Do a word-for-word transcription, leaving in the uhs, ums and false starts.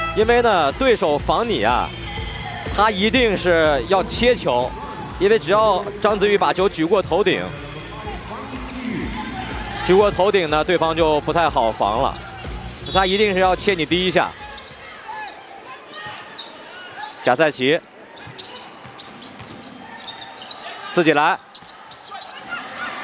因为呢，对手防你啊，他一定是要切球，因为只要张子玉把球举过头顶，举过头顶呢，对方就不太好防了。他一定是要切你第一下。贾赛奇自己来。